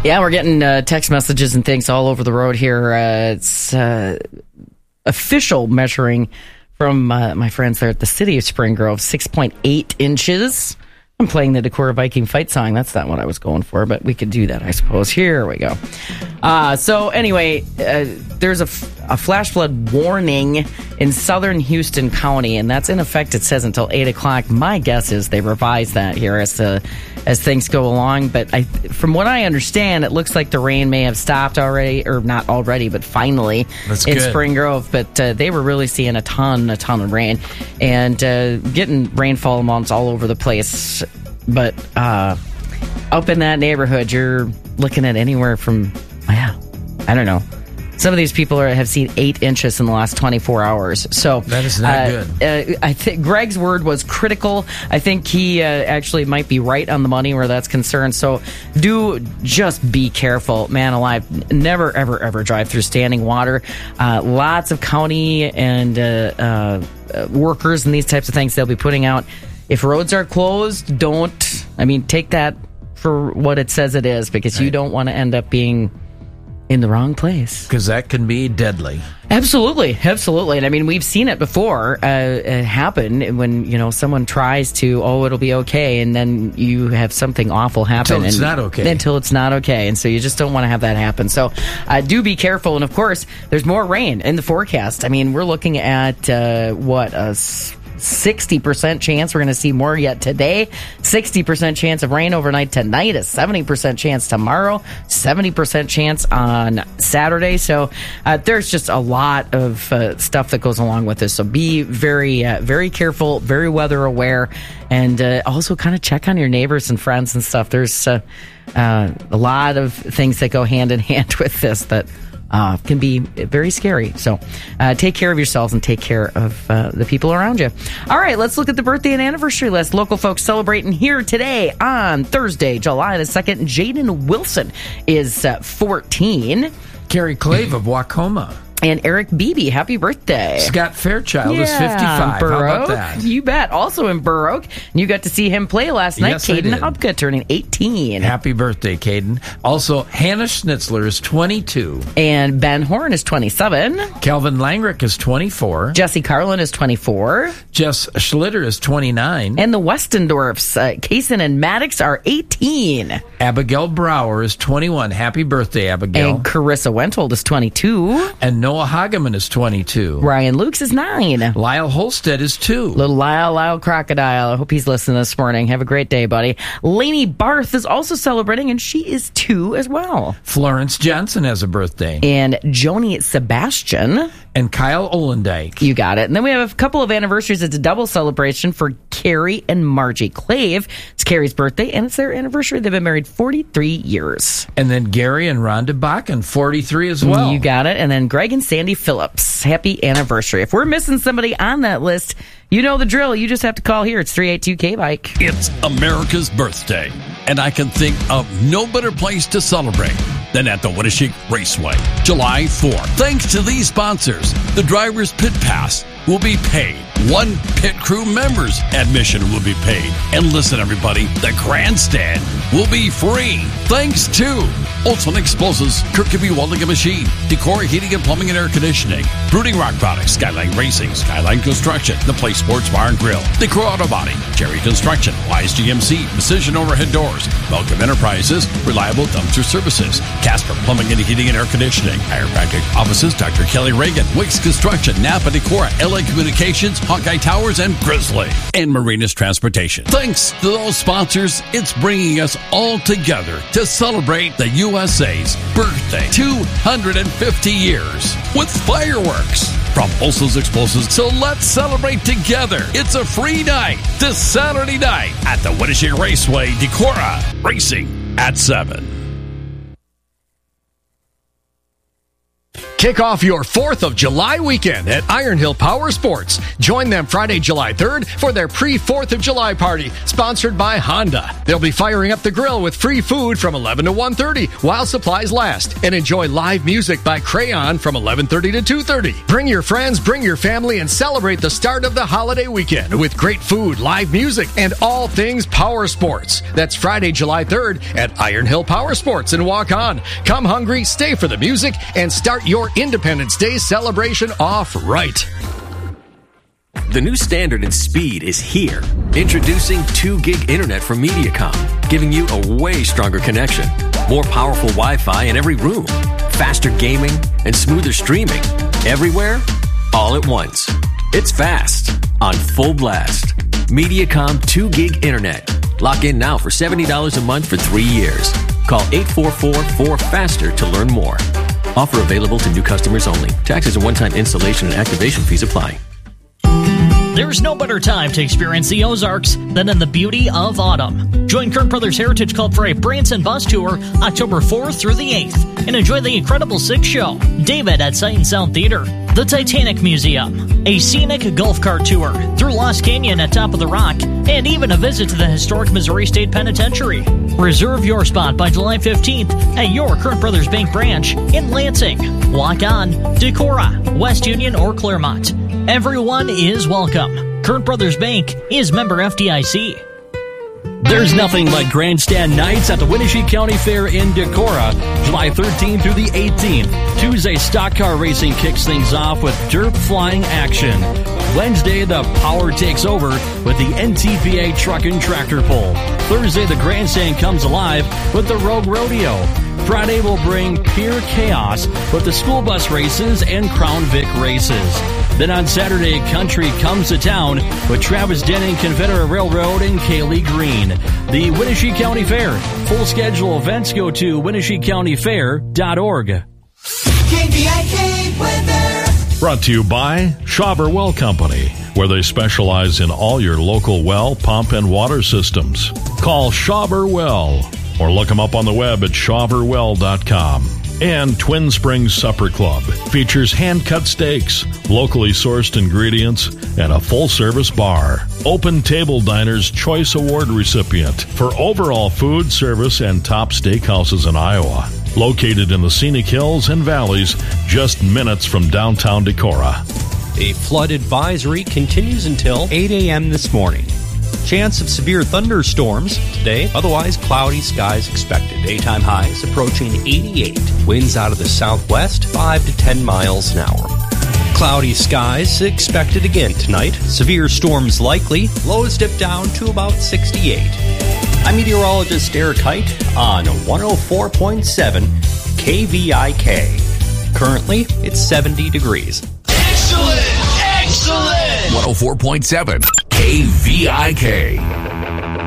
Yeah, we're getting text messages and things all over the road here. It's official measuring from my friends there at the city of Spring Grove, 6.8 inches. I'm playing the Decorah Viking fight song. That's not what I was going for, but we could do that, I suppose. Here we go. So anyway, there's a flash flood warning in southern Houston County, and that's in effect, it says, until 8 o'clock. My guess is they revise that here as things go along. But from what I understand, it looks like the rain may have stopped already, or not already, but finally in Spring Grove. But they were really seeing a ton of rain and getting rainfall amounts all over the place. But up in that neighborhood, you're looking at anywhere from, I don't know. Some of these people have seen 8 inches in the last 24 hours. So that is not good. I think Greg's word was critical. I think he actually might be right on the money where that's concerned. So do just be careful, man alive. Never, ever, ever drive through standing water. Lots of county and workers and these types of things they'll be putting out. If roads are closed, take that for what it says it is, because you don't want to end up being in the wrong place. Because that can be deadly. Absolutely. And we've seen it before happen when, someone tries to, it'll be okay, and then you have something awful happen. Until it's not okay. And so you just don't want to have that happen. So do be careful. And of course, there's more rain in the forecast. We're looking at, a 60% chance we're going to see more yet today, 60% chance of rain overnight tonight, a 70% chance tomorrow, 70% chance on Saturday. So there's just a lot of stuff that goes along with this. So be very, very careful, very weather aware, and also kind of check on your neighbors and friends and stuff. There's a lot of things that go hand in hand with this that can be very scary. So take care of yourselves and take care of the people around you. All right, let's look at the birthday and anniversary list. Local folks celebrating here today on Thursday, July the 2nd. Jaden Wilson is 14. Carrie Clave of Wacoma. And Eric Beebe, happy birthday. Scott Fairchild is 55. Burroke. How about that? You bet. Also in Burroke. You got to see him play last night. Yes, Caden Hubka turning 18. Happy birthday, Caden. Also, Hannah Schnitzler is 22. And Ben Horn is 27. Calvin Langrick is 24. Jesse Carlin is 24. Jess Schlitter is 29. And the Westendorfs, Kaysen and Maddox, are 18. Abigail Brower is 21. Happy birthday, Abigail. And Carissa Wentold is 22. And Noah Hageman is 22. Ryan Lukes is 9. Lyle Holstead is 2. Little Lyle Crocodile. I hope he's listening this morning. Have a great day, buddy. Lainey Barth is also celebrating, and she is 2 as well. Florence Johnson has a birthday. And Joni Sebastian. And Kyle Olendike. You got it. And then we have a couple of anniversaries. It's a double celebration for Carrie and Margie Clave. It's Carrie's birthday, and it's their anniversary. They've been married 43 years. And then Gary and Rhonda Bakken, 43 as well. You got it. And then Greg and Sandy Phillips. Happy anniversary. If we're missing somebody on that list, you know the drill. You just have to call here. It's 382-K-Bike. It's America's birthday, and I can think of no better place to celebrate than at the Winneshiek Raceway, July 4th. Thanks to these sponsors, the driver's pit pass will be paid. 1 pit crew member's admission will be paid. And listen, everybody, the grandstand will be free. Thanks to Olson Explosives, Kirkby Welding and Machine, Decorah Heating and Plumbing and Air Conditioning, Brooding Rock Products, Skyline Racing, Skyline Construction, The Place Sports Bar and Grill, Decorah Auto Body, Jerry Construction, Wise GMC, Precision Overhead Doors, Welcome Enterprises, Reliable Dumpster Services, Casper Plumbing and Heating and Air Conditioning, Chiropractic Offices, Dr. Kelly Reagan, Wicks Construction, Napa Decorah, LA Communications, Hawkeye Towers, and Grizzly, and Marinas Transportation. Thanks to those sponsors, it's bringing us all together to celebrate the USA's birthday, 250 years, with fireworks from Olson's Explosives. So let's celebrate together. It's a free night this Saturday night at the Winneshiek Raceway, Decorah, racing at 7. Kick off your 4th of July weekend at Iron Hill Power Sports. Join them Friday, July 3rd for their pre-4th of July party, sponsored by Honda. They'll be firing up the grill with free food from 11 to 1:30 while supplies last, and enjoy live music by Crayon from 11:30 to 2:30. Bring your friends, bring your family, and celebrate the start of the holiday weekend with great food, live music, and all things power sports. That's Friday, July 3rd at Iron Hill Power Sports in Waukon. Come hungry, stay for the music, and start your Independence Day celebration off right. The new standard in speed is here. Introducing 2 gig internet from Mediacom, giving you a way stronger connection. More powerful Wi-Fi in every room. Faster gaming and smoother streaming. Everywhere, all at once. It's fast, on full blast. Mediacom 2 gig internet. Lock in now for $70 a month for 3 years. Call 844-4FASTER to learn more. Offer available to new customers only. Taxes and one-time installation and activation fees apply. There's no better time to experience the Ozarks than in the beauty of autumn. Join Kern Brothers Heritage Club for a Branson Bus Tour October 4th through the 8th and enjoy the Incredible Six Show, David at Sight and Sound Theater, the Titanic Museum, a scenic golf cart tour through Lost Canyon at Top of the Rock, and even a visit to the historic Missouri State Penitentiary. Reserve your spot by July 15th at your Kern Brothers Bank branch in Lansing, Walk On, Decorah, West Union, or Claremont. Everyone is welcome. Kern Brothers Bank is member FDIC. There's nothing like grandstand nights at the Winnebago County Fair in Decorah, July 13th through the 18th. Tuesday, stock car racing kicks things off with dirt flying action. Wednesday, the power takes over with the NTPA truck and tractor pull. Thursday, the grandstand comes alive with the Rogue Rodeo. Friday will bring pure chaos with the school bus races and Crown Vic races. Then on Saturday, country comes to town with Travis Denning, Confederate Railroad, and Kaylee Green. The Winnebago County Fair. Full schedule events go to WinnebagoCountyFair.org. KVIK weather. Brought to you by Schauber Well Company, where they specialize in all your local well, pump, and water systems. Call Schauber Well or look them up on the web at schauberwell.com. And Twin Springs Supper Club features hand-cut steaks, locally sourced ingredients, and a full-service bar. Open Table Diner's Choice Award recipient for overall food, service, and top steakhouses in Iowa. Located in the scenic hills and valleys, just minutes from downtown Decorah. A flood advisory continues until 8 a.m. this morning. Chance of severe thunderstorms today, otherwise cloudy skies expected. Daytime highs approaching 88. Winds out of the southwest, 5 to 10 miles an hour. Cloudy skies expected again tonight. Severe storms likely. Lows dip down to about 68. I'm meteorologist Eric Height on 104.7 KVIK. Currently, it's 70 degrees. Excellent! Excellent! 104.7 KVIK.